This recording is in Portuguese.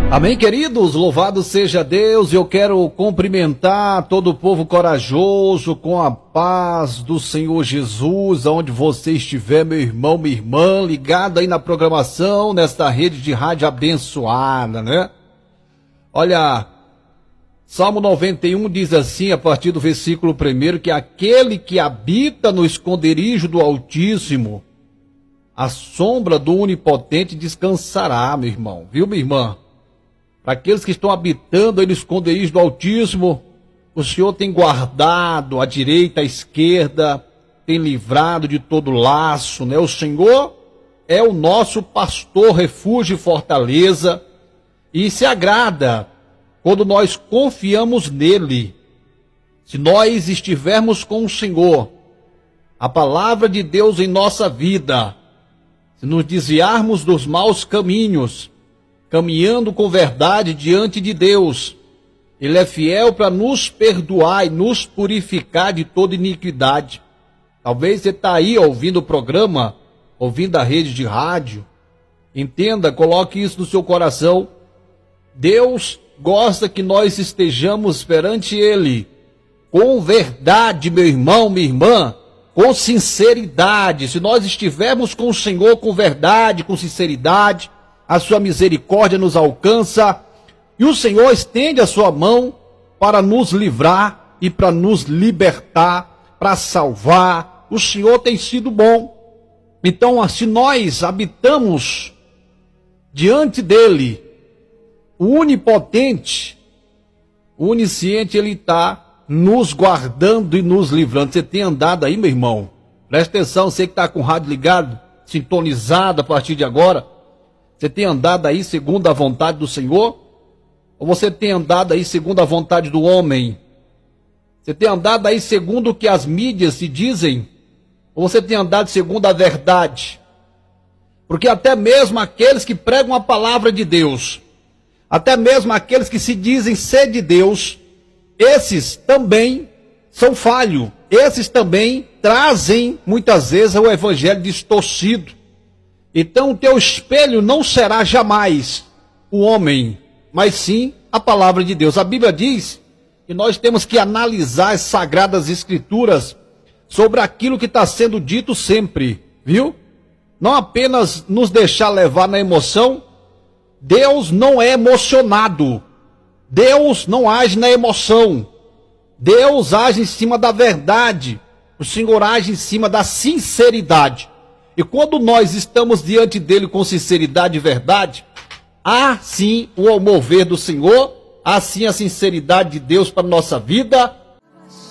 Amém, queridos? Louvado seja Deus. Eu quero cumprimentar todo o povo corajoso com a paz do Senhor Jesus, aonde você estiver, meu irmão, minha irmã, ligado aí na programação, nesta rede de rádio abençoada, né? Olha, Salmo 91 diz assim, a partir do versículo 1, que aquele que habita no esconderijo do Altíssimo, a sombra do Onipotente descansará, meu irmão. Viu, minha irmã? Para aqueles que estão habitando aí no esconderijo do Altíssimo, o Senhor tem guardado à direita, à esquerda, tem livrado de todo laço, né? O Senhor é o nosso pastor, refúgio e fortaleza, e se agrada quando nós confiamos nele. Se nós estivermos com o Senhor, a palavra de Deus em nossa vida, se nos desviarmos dos maus caminhos, caminhando com verdade diante de Deus, Ele é fiel para nos perdoar e nos purificar de toda iniquidade. Talvez você está aí ouvindo o programa, ouvindo a rede de rádio. Entenda, coloque isso no seu coração. Deus gosta que nós estejamos perante Ele com verdade, meu irmão, minha irmã, com sinceridade. Se nós estivermos com o Senhor com verdade, com sinceridade, a sua misericórdia nos alcança e o Senhor estende a sua mão para nos livrar e para nos libertar, para salvar. O Senhor tem sido bom. Então, se nós habitamos diante dele, o onipotente, o onisciente, ele está nos guardando e nos livrando. Você tem andado aí, meu irmão? Presta atenção, você que está com o rádio ligado, sintonizado a partir de agora. Você tem andado aí segundo a vontade do Senhor? Ou você tem andado aí segundo a vontade do homem? Você tem andado aí segundo o que as mídias se dizem? Ou você tem andado segundo a verdade? Porque até mesmo aqueles que pregam a palavra de Deus, até mesmo aqueles que se dizem ser de Deus, esses também são falhos. Esses também trazem muitas vezes o evangelho distorcido. Então o teu espelho não será jamais o homem, mas sim a palavra de Deus. A Bíblia diz que nós temos que analisar as sagradas escrituras sobre aquilo que está sendo dito sempre, viu? Não apenas nos deixar levar na emoção. Deus não é emocionado. Deus não age na emoção. Deus age em cima da verdade. O Senhor age em cima da sinceridade. E quando nós estamos diante dele com sinceridade e verdade, há sim o mover do Senhor, há sim a sinceridade de Deus para a nossa vida,